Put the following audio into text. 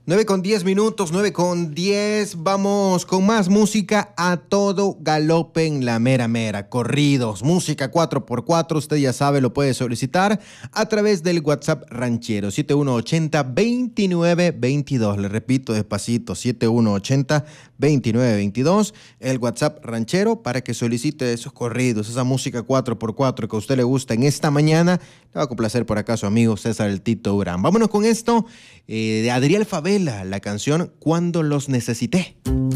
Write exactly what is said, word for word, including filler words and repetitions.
nueve con diez minutos, nueve con diez. Vamos con más música a todo galope en la mera mera. Corridos, música cuatro por cuatro. Usted ya sabe, lo puede solicitar a través del WhatsApp ranchero siete uno ocho cero, dos nueve dos dos. Le repito despacito, siete uno ocho cero, dos nueve dos dos. El WhatsApp ranchero para que solicite esos corridos, esa música cuatro por cuatro que a usted le gusta en esta mañana. Le va a complacer por acá su amigo César el Tito Durán. Vámonos con esto eh, de Adriel Favela, la canción Cuando los necesité.